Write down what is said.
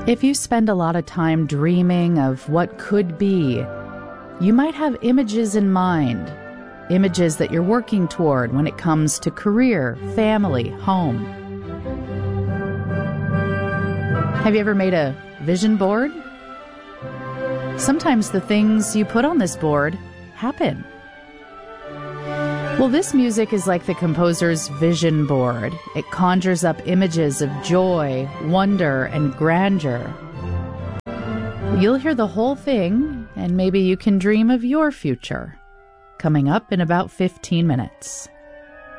If you spend a lot of time dreaming of what could be, you might have images in mind, images that you're working toward when it comes to career, family, home. Have you ever made a vision board? Sometimes the things you put on this board happen. Well, this music is like the composer's vision board. It conjures up images of joy, wonder, and grandeur. You'll hear the whole thing, and maybe you can dream of your future. Coming up in about 15 minutes.